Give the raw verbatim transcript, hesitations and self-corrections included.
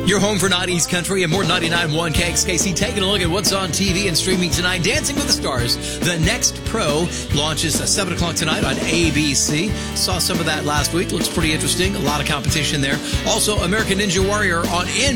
Your home for nineties country and more ninety-nine point one K X K C. Taking a look at what's on T V and streaming tonight. Dancing with the Stars, The Next Pro, launches at seven o'clock tonight on A B C. Saw some of that last week. Looks pretty interesting. A lot of competition there. Also, American Ninja Warrior on N